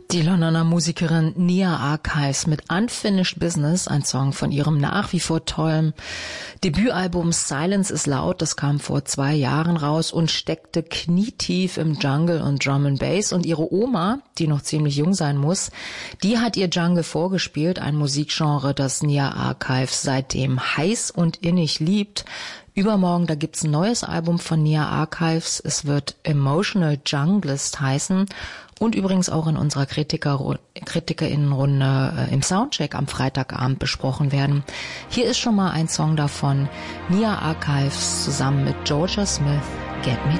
Die Londoner Musikerin Nia Archives mit Unfinished Business, ein Song von ihrem nach wie vor tollen Debütalbum Silence is Loud. Das kam vor 2 Jahren raus und steckte knietief im Jungle und Drum and Bass. Und ihre Oma, die noch ziemlich jung sein muss, die hat ihr Jungle vorgespielt, ein Musikgenre, das Nia Archives seitdem heiß und innig liebt. Übermorgen, da gibt's ein neues Album von Nia Archives. Es wird Emotional Junglist heißen und übrigens auch in unserer Kritikerinnenrunde im Soundcheck am Freitagabend besprochen werden. Hier ist schon mal ein Song davon. Nia Archives zusammen mit Georgia Smith, Get Me